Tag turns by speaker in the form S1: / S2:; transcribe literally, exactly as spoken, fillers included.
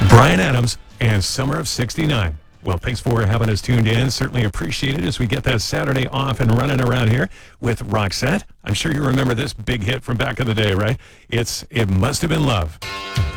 S1: Bryan Adams and Summer of sixty-nine. Well, thanks for having us tuned in. Certainly appreciate it as we get that Saturday off and running around here with Roxette. I'm sure you remember this big hit from back in the day, right? It's It Must Have Been Love.